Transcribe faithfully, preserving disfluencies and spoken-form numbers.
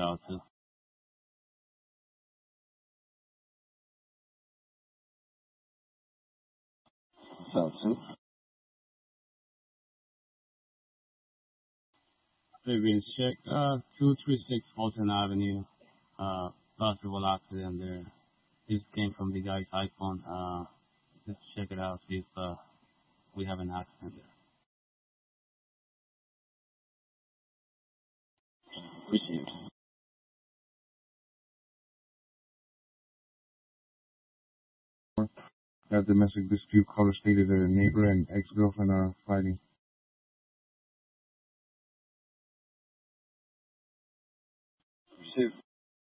out too. So, too. Fabian check. Uh, two three six Fulton Avenue. Uh, possible accident there. This came from the guy's iPhone. Uh, just check it out. See if uh, we have an accident there. Received. That domestic dispute caller stated that a neighbor and ex-girlfriend are fighting. Received.